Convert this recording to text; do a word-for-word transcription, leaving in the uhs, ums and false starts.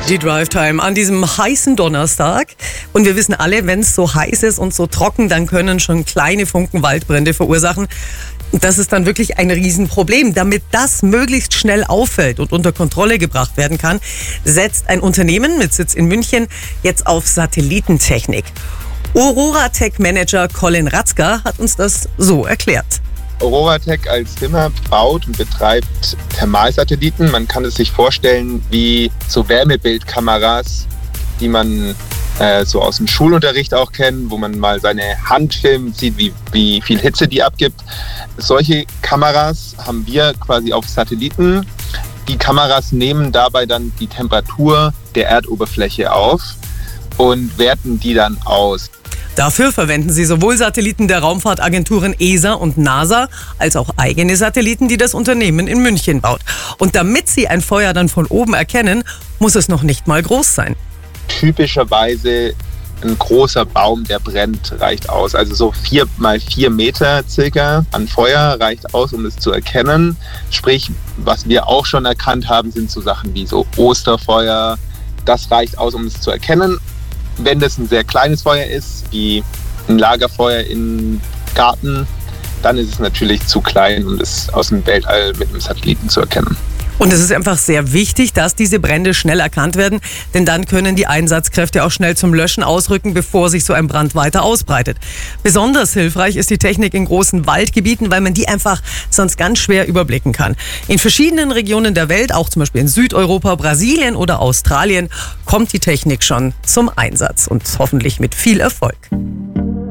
Die Drive Time an diesem heißen Donnerstag. Und wir wissen alle, wenn es so heiß ist und so trocken, dann können schon kleine Funken Waldbrände verursachen. Das ist dann wirklich ein Riesenproblem. Damit das möglichst schnell auffällt und unter Kontrolle gebracht werden kann, setzt ein Unternehmen mit Sitz in München jetzt auf Satellitentechnik. OroraTech-Manager Colin Ratzka hat uns das so erklärt. OroraTech als Firma baut und betreibt Thermalsatelliten. Man kann es sich vorstellen wie so Wärmebildkameras, die man äh, so aus dem Schulunterricht auch kennt, wo man mal seine Hand filmt, sieht, wie, wie viel Hitze die abgibt. Solche Kameras haben wir quasi auf Satelliten. Die Kameras nehmen dabei dann die Temperatur der Erdoberfläche auf und werten die dann aus. Dafür verwenden sie sowohl Satelliten der Raumfahrtagenturen E S A und NASA als auch eigene Satelliten, die das Unternehmen in München baut. Und damit sie ein Feuer dann von oben erkennen, muss es noch nicht mal groß sein. Typischerweise ein großer Baum, der brennt, reicht aus. Also so vier mal vier Meter circa an Feuer reicht aus, um es zu erkennen. Sprich, was wir auch schon erkannt haben, sind so Sachen wie so Osterfeuer. Das reicht aus, um es zu erkennen. Wenn das ein sehr kleines Feuer ist, wie ein Lagerfeuer im Garten, dann ist es natürlich zu klein, um es aus dem Weltall mit einem Satelliten zu erkennen. Und es ist einfach sehr wichtig, dass diese Brände schnell erkannt werden, denn dann können die Einsatzkräfte auch schnell zum Löschen ausrücken, bevor sich so ein Brand weiter ausbreitet. Besonders hilfreich ist die Technik in großen Waldgebieten, weil man die einfach sonst ganz schwer überblicken kann. In verschiedenen Regionen der Welt, auch zum Beispiel in Südeuropa, Brasilien oder Australien, kommt die Technik schon zum Einsatz und hoffentlich mit viel Erfolg.